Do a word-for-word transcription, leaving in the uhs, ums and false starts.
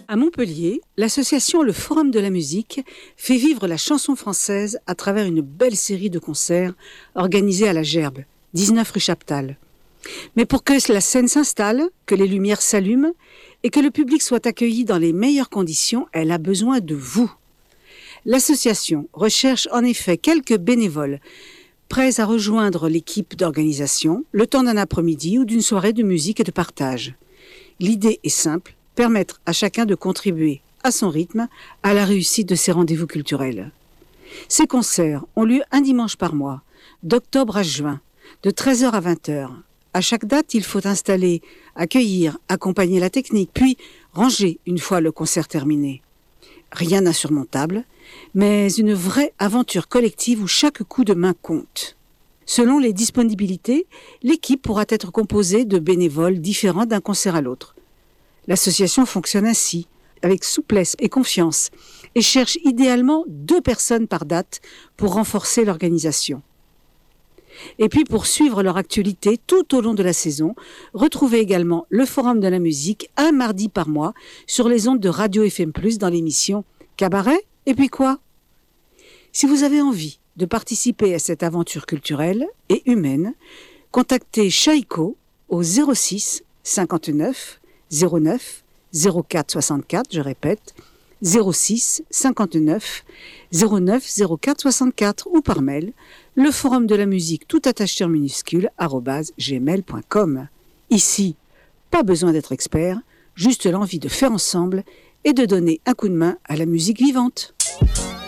À Montpellier, l'association Le Forum de la musique fait vivre la chanson française à travers une belle série de concerts organisés à la Gerbe, dix-neuf rue Chaptal. Mais pour que la scène s'installe, que les lumières s'allument et que le public soit accueilli dans les meilleures conditions, elle a besoin de vous. L'association recherche en effet quelques bénévoles prêts à rejoindre l'équipe d'organisation le temps d'un après-midi ou d'une soirée de musique et de partage. L'idée est simple, permettre à chacun de contribuer à son rythme à la réussite de ces rendez-vous culturels. Ces concerts ont lieu un dimanche par mois, d'octobre à juin, de treize heures à vingt heures. À chaque date, il faut installer, accueillir, accompagner la technique, puis ranger une fois le concert terminé. Rien d'insurmontable, mais une vraie aventure collective où chaque coup de main compte. Selon les disponibilités, l'équipe pourra être composée de bénévoles différents d'un concert à l'autre. L'association fonctionne ainsi, avec souplesse et confiance, et cherche idéalement deux personnes par date pour renforcer l'organisation. Et puis pour suivre leur actualité tout au long de la saison, retrouvez également le Forum de la musique un mardi par mois sur les ondes de Radio F M plus, dans l'émission Cabaret et puis quoi ? Si vous avez envie de participer à cette aventure culturelle et humaine, contactez Chaïko au zéro six cinquante-neuf zéro neuf zéro quatre soixante-quatre, je répète, zéro six cinquante-neuf zéro neuf zéro quatre soixante-quatre, ou par mail, le forum de la musique tout attaché en minuscule arobase gmail point com. Ici, pas besoin d'être expert, juste l'envie de faire ensemble et de donner un coup de main à la musique vivante.